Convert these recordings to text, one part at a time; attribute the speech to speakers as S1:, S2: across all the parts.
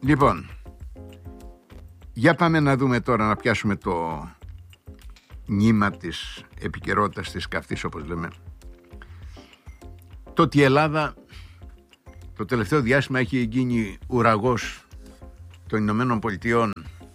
S1: Λοιπόν, για πάμε να δούμε τώρα, να πιάσουμε το νήμα της επικαιρότητας της καυτής, όπως λέμε. Το ότι η Ελλάδα το τελευταίο διάστημα έχει γίνει ουραγός των Ηνωμένων Πολιτειών,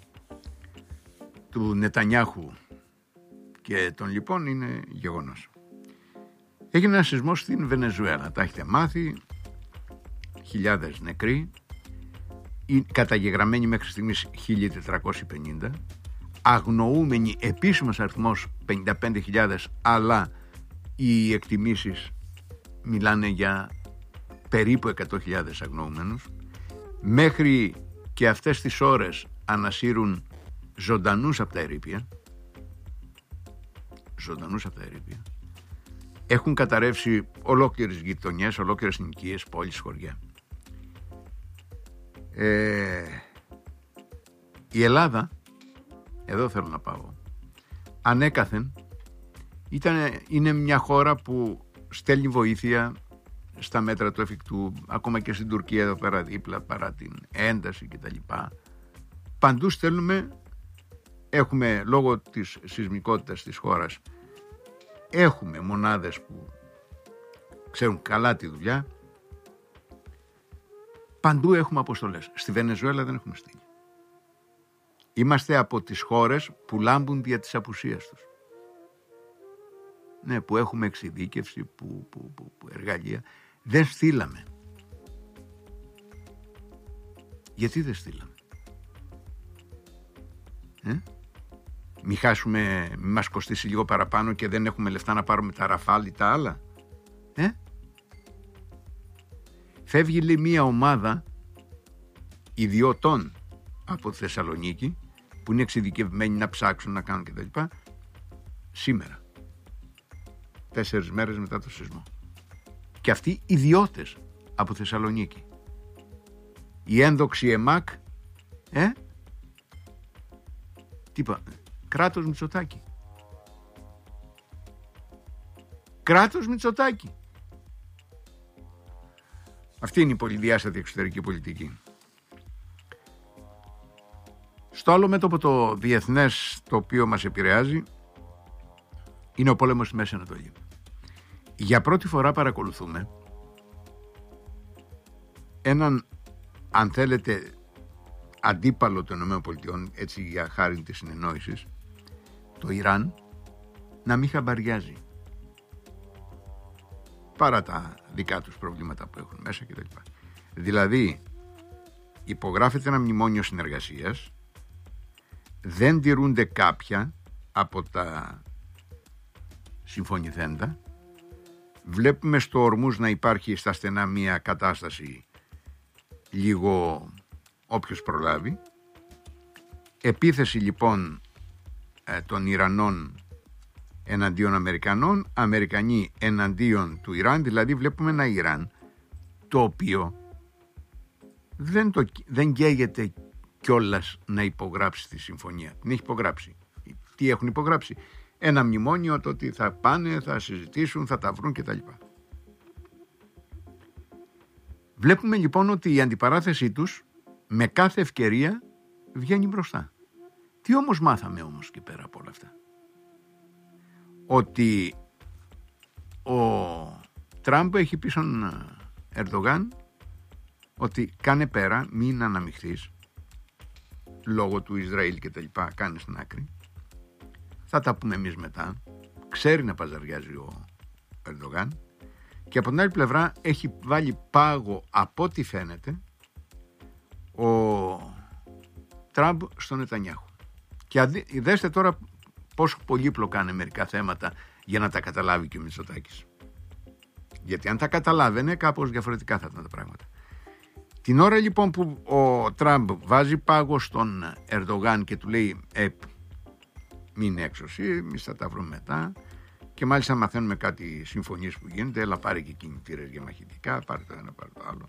S1: του Νετανιάχου και των λοιπών είναι γεγονός. Έγινε ένα σεισμός στην Βενεζουέλα, τα έχετε μάθει, χιλιάδες νεκροί, καταγεγραμμένοι μέχρι στιγμής 1450, αγνοούμενοι επίσημος αριθμός 55.000, αλλά οι εκτιμήσεις μιλάνε για περίπου 100.000 αγνοούμενους. Μέχρι και αυτές τις ώρες ανασύρουν ζωντανούς από τα ερείπια. Έχουν καταρρεύσει ολόκληρες γειτονιές, ολόκληρες συνοικίες, πόλεις, χωριά. Η Ελλάδα, εδώ θέλω να πάω, ανέκαθεν είναι μια χώρα που στέλνει βοήθεια στα μέτρα του εφικτού, ακόμα και στην Τουρκία εδώ πέρα δίπλα, παρά την ένταση κτλ. Παντού στέλνουμε, έχουμε λόγω της σεισμικότητας της χώρας, έχουμε μονάδες που ξέρουν καλά τη δουλειά. Παντού έχουμε αποστολές. Στη Βενεζουέλα δεν έχουμε στείλει. Είμαστε από τις χώρες που λάμπουν δια της απουσίας τους. Ναι, που έχουμε εξειδίκευση, που εργαλεία. Δεν στείλαμε. Γιατί δεν στείλαμε? Μη χάσουμε, μη μας κοστίσει λίγο παραπάνω και δεν έχουμε λεφτά να πάρουμε τα Ραφάλ ή τα άλλα. Φεύγει, λέει, μία ομάδα ιδιωτών από τη Θεσσαλονίκη που είναι εξειδικευμένοι να ψάξουν, να κάνουν κτλ. Σήμερα, 4 μέρες μετά το σεισμό. Και αυτοί ιδιώτες από Θεσσαλονίκη. Η ένδοξη ΕΜΑΚ, τι είπα, κράτος Μητσοτάκη. Κράτος Μητσοτάκη. Αυτή είναι η πολυδιάστατη εξωτερική πολιτική. Στο άλλο μέτωπο, το διεθνές, το οποίο μας επηρεάζει, είναι ο πόλεμος στη Μέση Ανατολή. Για πρώτη φορά παρακολουθούμε έναν, αν θέλετε, αντίπαλο των ΗΠΑ, έτσι για χάρη της συνεννόησης, το Ιράν, να μην χαμπαριάζει, παρά τα δικά τους προβλήματα που έχουν μέσα κτλ. Δηλαδή, υπογράφεται ένα μνημόνιο συνεργασίας, δεν τηρούνται κάποια από τα συμφωνηθέντα, βλέπουμε στο Ορμούζ να υπάρχει στα στενά μια κατάσταση λίγο όποιος προλάβει. Επίθεση λοιπόν των Ιρανών εναντίον Αμερικανών, Αμερικανοί εναντίον του Ιράν, δηλαδή βλέπουμε ένα Ιράν το οποίο δεν καίγεται κιόλας να υπογράψει τη συμφωνία. Την έχει υπογράψει. Τι έχουν υπογράψει? Ένα μνημόνιο, το ότι θα πάνε, θα συζητήσουν, θα τα βρουν κτλ. Βλέπουμε λοιπόν ότι η αντιπαράθεσή τους με κάθε ευκαιρία βγαίνει μπροστά. Τι όμως μάθαμε όμως και πέρα από όλα αυτά? Ότι ο Τραμπ έχει πει στον Ερντογάν ότι κάνε πέρα, μην αναμειχθείς λόγω του Ισραήλ και τα λοιπά, κάνε στην άκρη, θα τα πούμε εμείς μετά. Ξέρει να παζαριάζει ο Ερντογάν, και από την άλλη πλευρά έχει βάλει πάγο, από ό,τι φαίνεται, ο Τραμπ στον Νετανιάχου. Και δέστε τώρα πόσο πολύπλοκα είναι μερικά θέματα για να τα καταλάβει και ο Μητσοτάκης. Γιατί αν τα καταλάβαινε, κάπως διαφορετικά θα ήταν τα πράγματα. Την ώρα λοιπόν που ο Τραμπ βάζει πάγο στον Ερντογάν και του λέει μην έξω εσύ, εμείς θα τα βρούμε μετά, και μάλιστα μαθαίνουμε κάτι συμφωνίες που γίνεται, έλα πάρε και κινητήρες για μαχητικά, πάρε το ένα, πάρε το άλλο.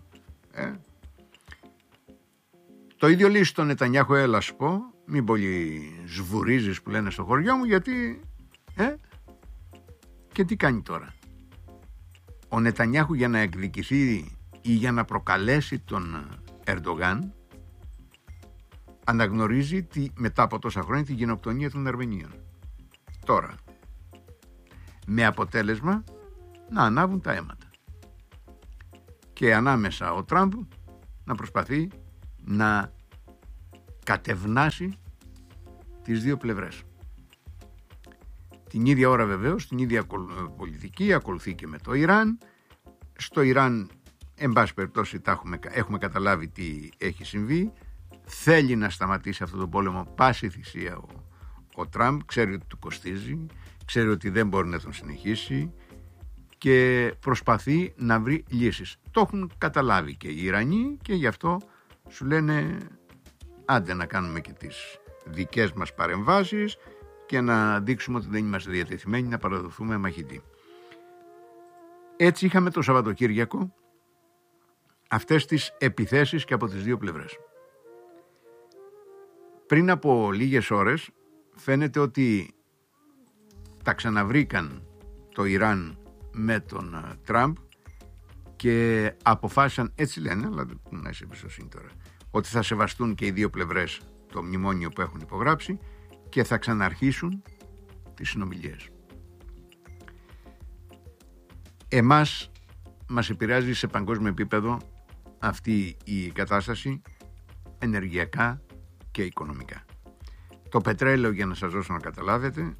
S1: Το ίδιο λέει στον Νετανιάχου, έλα σου πω, μην πολύ σβουρίζεις που λένε στο χωριό μου, γιατί και τι κάνει τώρα ο Νετανιάχου για να εκδικηθεί ή για να προκαλέσει τον Ερντογάν? αναγνωρίζει μετά από τόσα χρόνια την γενοκτονία των Αρμενίων. Τώρα, με αποτέλεσμα να ανάβουν τα αίματα. Και ανάμεσα ο Τραμπ να προσπαθεί να κατευνάσει τις δύο πλευρές. Την ίδια ώρα βεβαίως, την ίδια πολιτική ακολουθεί και με το Ιράν. Στο Ιράν, εν πάση περιπτώσει, έχουμε καταλάβει τι έχει συμβεί. Θέλει να σταματήσει αυτόν τον πόλεμο πάση θυσία ο Τραμπ. Ξέρει ότι του κοστίζει, ξέρει ότι δεν μπορεί να τον συνεχίσει και προσπαθεί να βρει λύσεις. Το έχουν καταλάβει και οι Ιρανοί και γι' αυτό σου λένε άντε να κάνουμε και τις δικές μας παρεμβάσεις και να δείξουμε ότι δεν είμαστε διατεθειμένοι να παραδοθούμε μαχητή. Έτσι είχαμε το Σαββατοκύριακο αυτές τις επιθέσεις και από τις δύο πλευρές. Πριν από λίγες ώρες φαίνεται ότι τα ξαναβρήκαν το Ιράν με τον Τραμπ και αποφάσισαν, έτσι λένε, αλλά δεν να είσαι εμπιστοσύνη τώρα, ότι θα σεβαστούν και οι δύο πλευρές το μνημόνιο που έχουν υπογράψει και θα ξαναρχίσουν τις συνομιλίες. Εμάς μας επηρεάζει σε παγκόσμιο επίπεδο αυτή η κατάσταση ενεργειακά και οικονομικά. Το πετρέλαιο, για να σας δώσω να καταλάβετε,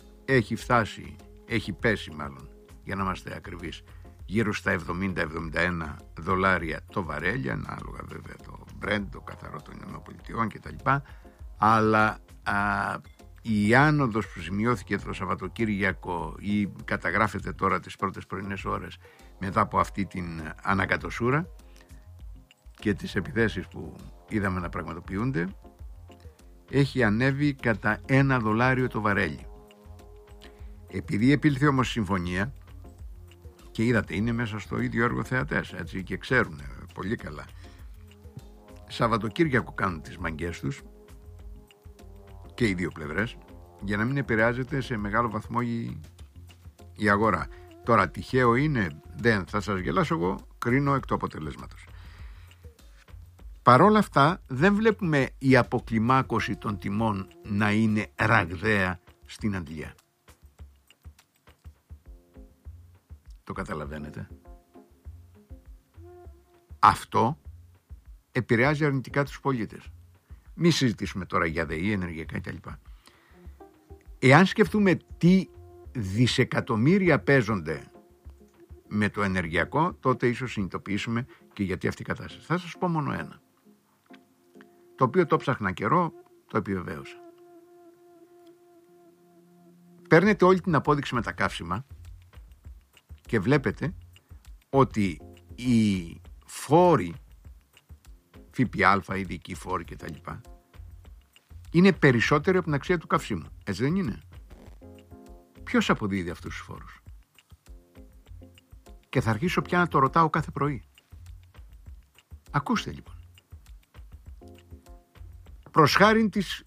S1: έχει πέσει μάλλον, για να είμαστε ακριβείς, γύρω στα 70-71 δολάρια το βαρέλι, ανάλογα βέβαια το Brent, το καθαρό των ΗΠΑ κτλ. Αλλά η άνοδος που σημειώθηκε το Σαββατοκύριακο ή καταγράφεται τώρα τις πρώτες πρωινές ώρες μετά από αυτή την ανακατοσούρα και τις επιθέσεις που είδαμε να πραγματοποιούνται, έχει ανέβει κατά $1 το βαρέλι. Επειδή επήλθε όμως συμφωνία, και είδατε είναι μέσα στο ίδιο έργο θεατές, έτσι, και ξέρουν πολύ καλά, Σαββατοκύριακο κάνουν τις μαγκές τους και οι δύο πλευρές για να μην επηρεάζεται σε μεγάλο βαθμό η αγορά. Τώρα τυχαίο είναι, δεν θα σας γελάσω, εγώ κρίνω εκ του αποτελέσματος. Παρόλα αυτά δεν βλέπουμε η αποκλιμάκωση των τιμών να είναι ραγδαία στην Αντλία. Το καταλαβαίνετε? Αυτό επηρεάζει αρνητικά τους πολίτες. Μη συζητήσουμε τώρα για ΔΕΗ, ενεργειακά κτλ. Εάν σκεφτούμε τι δισεκατομμύρια παίζονται με το ενεργειακό, τότε ίσως συνειδητοποιήσουμε και γιατί αυτή η κατάσταση. Θα σας πω μόνο ένα, το οποίο το ψάχνα καιρό, το επιβεβαίωσα. Παίρνετε όλη την απόδειξη με τα καύσιμα και βλέπετε ότι οι φόροι, ΦΠΑ, ειδικοί φόροι κτλ, είναι περισσότεροι από την αξία του καυσίμου. Έτσι δεν είναι? Ποιος αποδίδει αυτούς τους φόρους? Και θα αρχίσω πια να το ρωτάω κάθε πρωί. Ακούστε λοιπόν. Προς χάριν της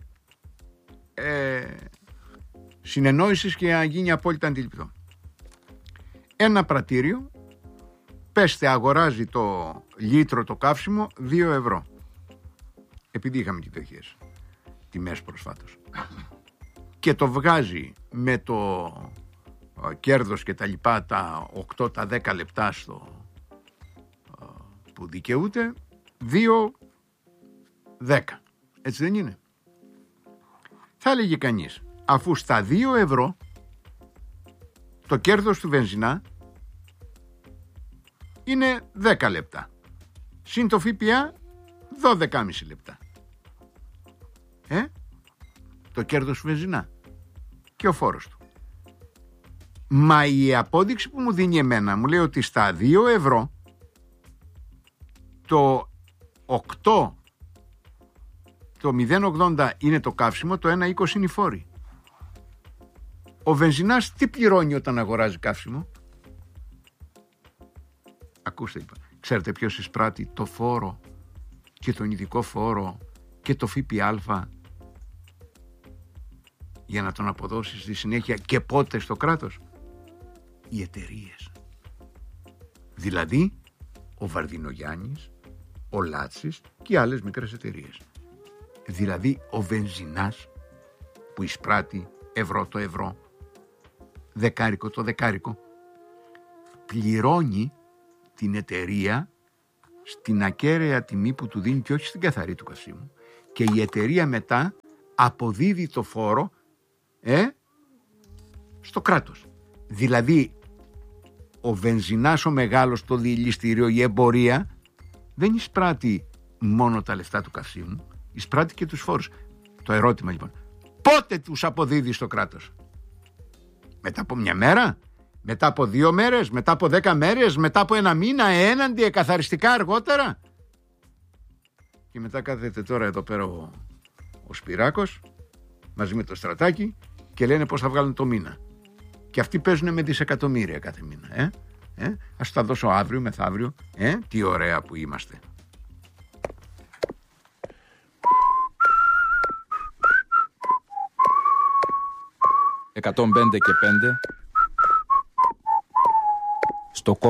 S1: συνεννόησης και να γίνει απόλυτα αντιληπτό. Ένα πρατήριο, πέστε, αγοράζει το λίτρο το καύσιμο 2 ευρώ. Επειδή είχαμε και τέτοιες τιμές προσφάτως. Και το βγάζει με το κέρδος και τα λοιπά, τα 8, τα 10 λεπτά που δικαιούται, 2,10. Έτσι δεν είναι? Θα έλεγε κανείς, αφού στα 2 ευρώ το κέρδος του βενζινά είναι 10 λεπτά. Συν το ΦΠΑ 12,5 λεπτά. Το κέρδος του βενζινά και ο φόρος του. Μα η απόδειξη που μου δίνει εμένα μου λέει ότι στα 2 ευρώ το 8, το 0,80 είναι το καύσιμο, το 1,20 είναι οι φόροι. Ο βενζινάς τι πληρώνει όταν αγοράζει καύσιμο? Ακούστε λοιπόν. Ξέρετε ποιος εισπράττει το φόρο και τον ειδικό φόρο και το ΦΠΑ για να τον αποδώσει στη συνέχεια και πότε στο κράτος? Οι εταιρείες. Δηλαδή ο Βαρδινογιάννης, ο Λάτσης και άλλες μικρές εταιρείες. Δηλαδή ο βενζινάς που εισπράττει ευρώ το ευρώ, δεκάρικο το δεκάρικο, πληρώνει την εταιρεία στην ακέραια τιμή που του δίνει και όχι στην καθαρή του καυσίμου, και η εταιρεία μετά αποδίδει το φόρο στο κράτος. Δηλαδή ο βενζινάς ο μεγάλος, το διελιστήριο, η εμπορία δεν εισπράττει μόνο τα λεφτά του καυσίμου, εισπράττει και τους φόρους. Το ερώτημα λοιπόν, πότε τους αποδίδει στο κράτος? Μετά από μια μέρα, μετά από 2 μέρες, μετά από 10 μέρες, μετά από 1 μήνα, έναντι εκαθαριστικά αργότερα? Και μετά κάθεται τώρα εδώ πέρα ο Σπυράκος μαζί με το Στρατάκι και λένε πώς θα βγάλουν το μήνα. Και αυτοί παίζουν με δισεκατομμύρια κάθε μήνα. Ας τα δώσω αύριο, μεθαύριο. Τι ωραία που είμαστε. «105 και 5» στο